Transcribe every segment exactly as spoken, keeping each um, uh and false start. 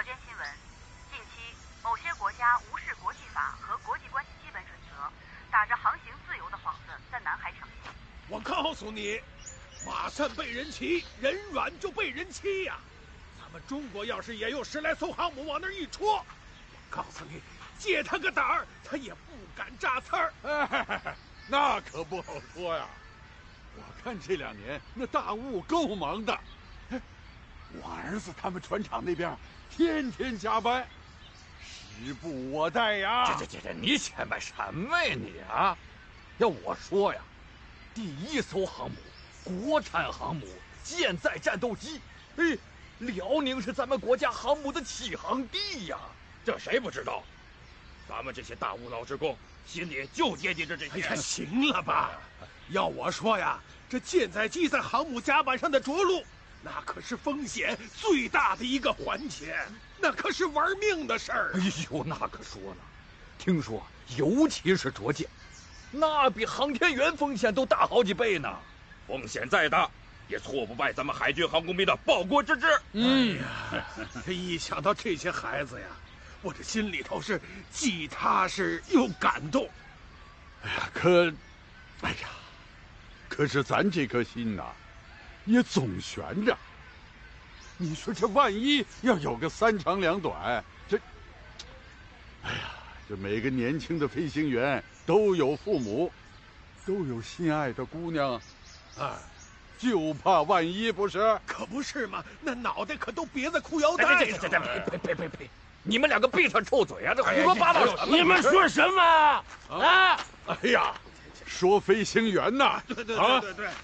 件新闻：近期，某些国家无视国际法和国际关系基本准则，打着航行自由的幌子在南海呈现。 我告诉你，马善被人骑，人软就被人欺呀、啊！咱们中国要是也有十来艘航母往那儿一戳，我告诉你，借他个胆儿，他也不敢扎刺儿。 哎，那可不好说呀。我看这两年那大雾够忙的，我儿子他们船厂那边天天加班，时不我待呀。 这这这这，你显摆什么呀你啊？要我说呀，第一艘航母，国产航母，舰载战斗机，哎，辽宁是咱们国家航母的起航地呀，这谁不知道？咱们这些大物老职工心里就惦记着这些。 哎呀，行了吧？要我说呀，这舰载机在航母甲板上的着陆，那可是风险最大的一个环节，那可是玩命的事儿。 哎呦，那可说呢，听说尤其是着舰，那比航天员风险都大好几倍呢。风险再大，也挫不败咱们海军航空兵的报国之志。 嗯，哎呀，一想到这些孩子呀，我这心里头是既踏实又感动。 哎呀，可，哎呀，可是咱这颗心呐，也总悬着。你说这万一要有个三长两短，这，哎呀，这每个年轻的飞行员都有父母，都有心爱的姑娘，啊，就怕万一不是？ 可不是嘛，那脑袋可都别在裤腰带上。 哎，这这这，呸呸呸呸！你们两个闭上臭嘴啊！这胡说八道什么？ 你们说什么啊？ 哎呀，说飞行员呐， 对对对对对，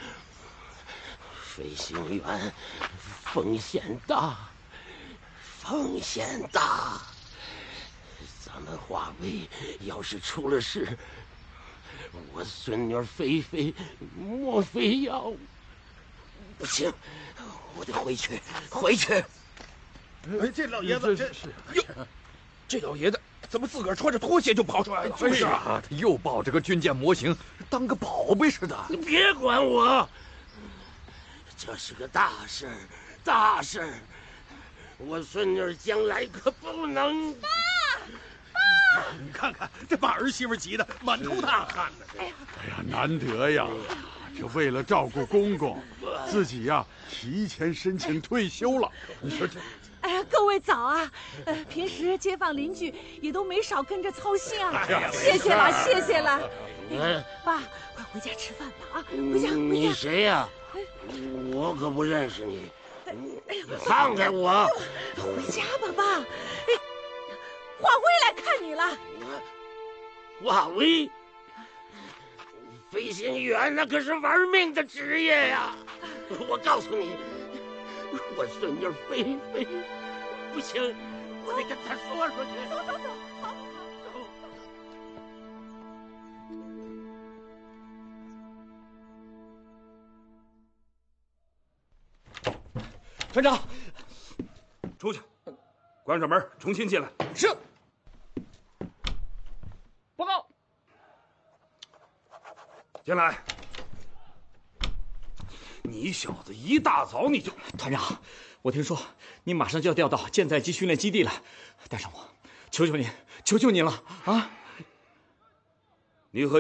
飞行员风险大，风险大。咱们华为要是出了事，我孙女菲菲莫非要？不行，我得回去，回去。 哎，这老爷子这是哟，这老爷子怎么自个儿穿着拖鞋就跑出来了？ 就是啊，他又抱着个军舰模型，当个宝贝似的。 你别管我，这是个大事儿，大事儿。我孙女将来可不能。 爸，爸， 你看看这把儿媳妇急得满头大汗呢。 哎呀，哎呀，难得呀！这为了照顾公公，自己呀提前申请退休了。你说这。 哎呀，各位早啊！呃，平时街坊邻居也都没少跟着操心啊，谢谢了，谢谢了。 嗯， 爸，快回家吃饭吧啊！回家，回家。 你谁呀？我可不认识你。你放开我！ 回家吧，爸。哎，华威来看你了。 华威，飞行员那可是玩命的职业呀！我告诉你。我孙女菲菲，不行，我得跟她说说去。 走走走，好， 走。船长， 出去，关上门，重新进来。 是。报告。 进来。你小子一大早你就…… 团长，我听说你马上就要调到舰载机训练基地了，带上我，求求你，求求你了啊！ 你和